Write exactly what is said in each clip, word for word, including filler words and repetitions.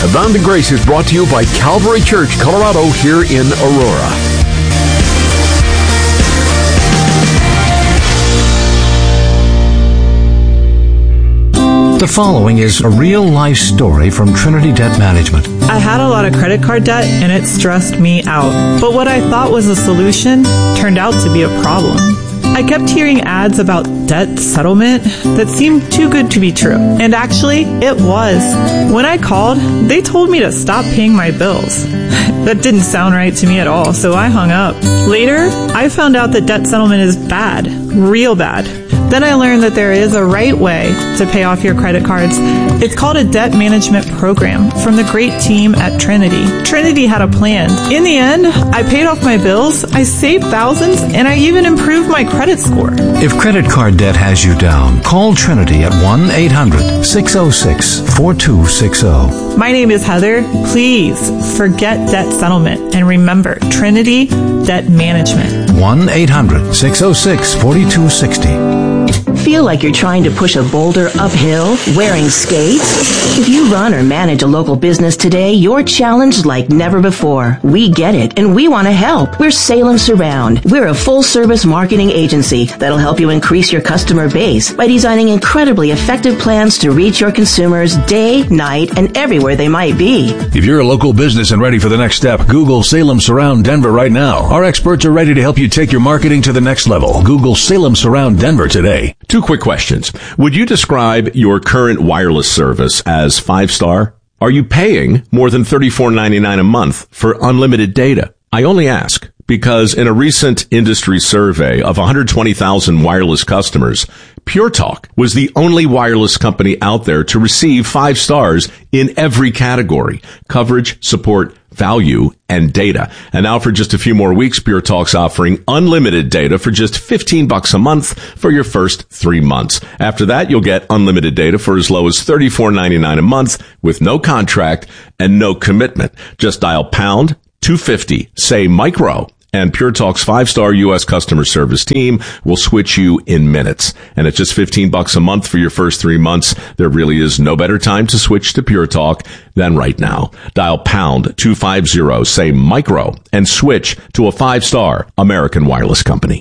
Abounding Grace is brought to you by Calvary Church, Colorado, here in Aurora. The following is a real-life story from Trinity Debt Management. I had a lot of credit card debt, and it stressed me out. But what I thought was a solution turned out to be a problem. I kept hearing ads about debt settlement that seemed too good to be true. And actually, it was. When I called, they told me to stop paying my bills. That didn't sound right to me at all, so I hung up. Later, I found out that debt settlement is bad, real bad. Then I learned that there is a right way to pay off your credit cards. It's called a debt management program from the great team at Trinity. Trinity had a plan. In the end, I paid off my bills, I saved thousands, and I even improved my credit score. If credit card debt has you down, call Trinity at one eight hundred six oh six four two six oh. My name is Heather. Please forget debt settlement and remember Trinity Debt Management. one eight hundred six oh six four two six oh. Feel like you're trying to push a boulder uphill wearing skates? If you run or manage a local business today, you're challenged like never before. We get it, and we want to help. We're Salem Surround. We're a full-service marketing agency that'll help you increase your customer base by designing incredibly effective plans to reach your consumers day, night, and everywhere they might be. If you're a local business and ready for the next step, Google Salem Surround Denver right now. Our experts are ready to help you take your marketing to the next level. Google Salem Surround Denver today. Two quick questions. Would you describe your current wireless service as five-star? Are you paying more than thirty-four ninety-nine a month for unlimited data? I only ask because in a recent industry survey of one hundred twenty thousand wireless customers, Pure Talk was the only wireless company out there to receive five stars in every category: coverage, support, value, and data. And now for just a few more weeks, Pure Talk's offering unlimited data for just fifteen bucks a month for your first three months. After that, you'll get unlimited data for as low as thirty-four ninety-nine a month with no contract and no commitment. Just dial pound two fifty, say micro, and Pure Talk's five-star U S customer service team will switch you in minutes. And at just fifteen bucks a month for your first three months, there really is no better time to switch to Pure Talk than right now. Dial pound two fifty, say micro, and switch to a five-star American wireless company.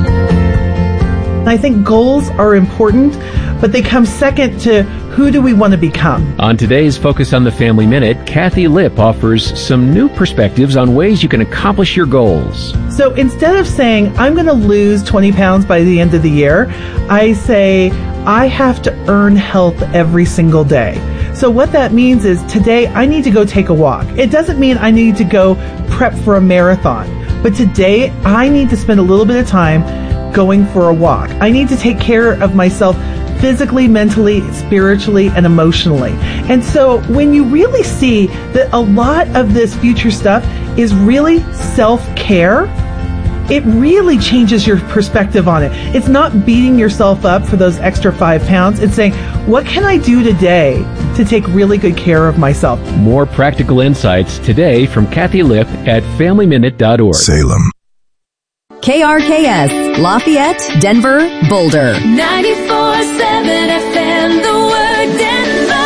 I think goals are important, but they come second to who do we want to become. On today's Focus on the Family Minute, Kathy Lipp offers some new perspectives on ways you can accomplish your goals. So instead of saying, I'm going to lose twenty pounds by the end of the year, I say, I have to earn health every single day. So what that means is today I need to go take a walk. It doesn't mean I need to go prep for a marathon, but today I need to spend a little bit of time going for a walk. I need to take care of myself physically, mentally, spiritually, and emotionally. And so when you really see that a lot of this future stuff is really self-care, it really changes your perspective on it. It's not beating yourself up for those extra five pounds. It's saying, what can I do today to take really good care of myself? More practical insights today from Kathy Lipp at family minute dot org. Salem. K R K S, Lafayette, Denver, Boulder. ninety-four seven F M, the word Denver.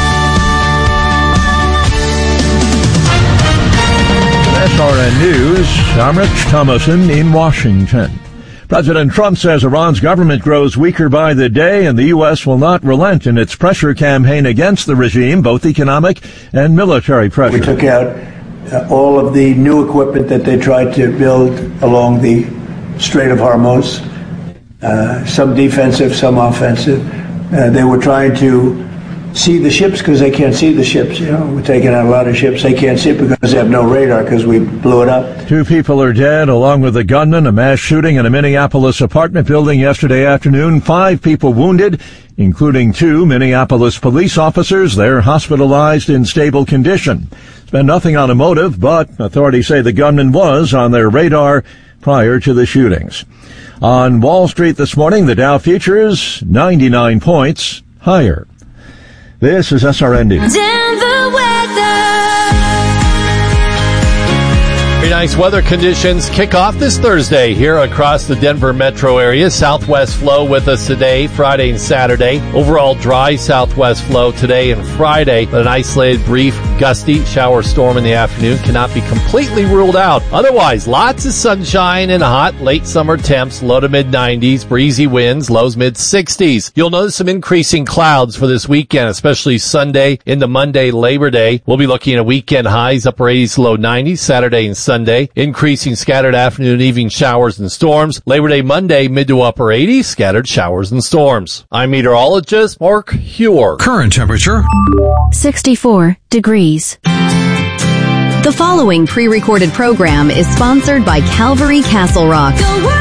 S R N News, I'm Rich Thomason in Washington. President Trump says Iran's government grows weaker by the day and the U S will not relent in its pressure campaign against the regime, both economic and military pressure. We took out Uh, all of the new equipment that they tried to build along the Strait of Hormuz, uh, some defensive, some offensive. Uh, they were trying to see the ships because they can't see the ships. You know, we're taking out a lot of ships. They can't see it because they have no radar because we blew it up. Two people are dead, along with a gunman. A mass shooting in a Minneapolis apartment building yesterday afternoon. Five people wounded, including two Minneapolis police officers. They're hospitalized in stable condition. There's been nothing on a motive, but authorities say the gunman was on their radar prior to the shootings. On Wall Street this morning, the Dow futures ninety-nine points higher. This is S R N News. Denver weather. Very nice weather conditions kick off this Thursday here across the Denver metro area. Southwest flow with us today, Friday and Saturday. Overall dry southwest flow today and Friday, but an isolated brief gusty shower storm in the afternoon cannot be completely ruled out. Otherwise, lots of sunshine and hot late summer temps, low to mid nineties, breezy winds, lows mid sixties. You'll notice some increasing clouds for this weekend, especially Sunday into Monday, Labor Day. We'll be looking at weekend highs, upper eighties to low nineties, Saturday and Sunday. Increasing scattered afternoon and evening showers and storms. Labor Day Monday, mid to upper eighties, scattered showers and storms. I'm meteorologist Mark Huer. Current temperature sixty-four degrees. The following pre-recorded program is sponsored by Calvary Castle Rock.